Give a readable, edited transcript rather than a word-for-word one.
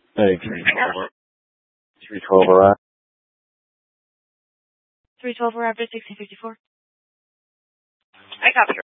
Hey, 312 arrive. 312 arrived at 1654. I copy.